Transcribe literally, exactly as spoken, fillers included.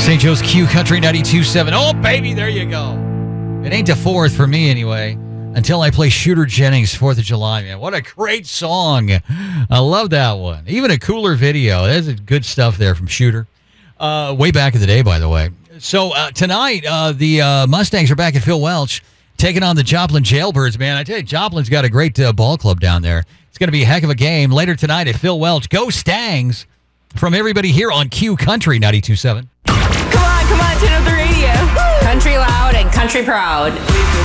Saint Joe's Q Country ninety-two point seven. Oh, baby, there you go. It ain't the fourth for me anyway, until I play Shooter Jennings' fourth of July, man. What a great song. I love that one. Even a cooler video. There's good stuff there from Shooter. Uh, way back in the day, by the way. So uh, tonight, uh, the uh, Mustangs are back at Phil Welch, taking on the Joplin Jailbirds, man. I tell you, Joplin's got a great uh, ball club down there. It's going to be a heck of a game later tonight at Phil Welch. Go Stangs from everybody here on Q Country ninety-two point seven. Come on, come on, turn up the radio. Country loud and country proud.